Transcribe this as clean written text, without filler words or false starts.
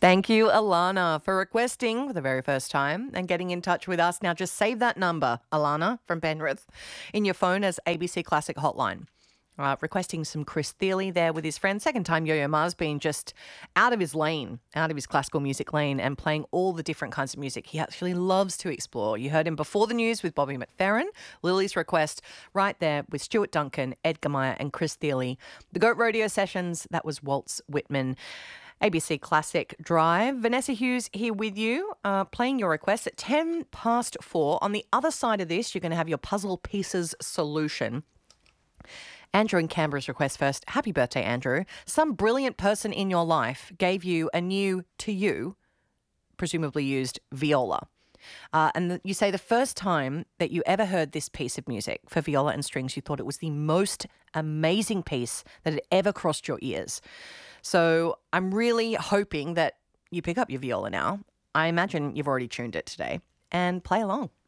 Thank you, Alana, for requesting for the very first time and getting in touch with us. Now, just save that number, Alana from Penrith, in your phone as ABC Classic Hotline. Requesting some Chris Thile there with his friend. Second time Yo-Yo Ma's been just out of his lane, out of his classical music lane and playing all the different kinds of music he actually loves to explore. You heard him before the news with Bobby McFerrin. Lily's request right there with Stuart Duncan, Edgar Meyer and Chris Thile. The Goat Rodeo Sessions, that was Waltz Whitman. ABC Classic Drive. Vanessa Hughes here with you, playing your request at 4:10. On the other side of this, you're going to have your puzzle pieces solution. Andrew in Canberra's request first. Happy birthday, Andrew. Some brilliant person in your life gave you a new, to you, presumably used viola. You say the first time that you ever heard this piece of music for viola and strings, you thought it was the most amazing piece that had ever crossed your ears. So I'm really hoping that you pick up your viola now. I imagine you've already tuned it today and play along.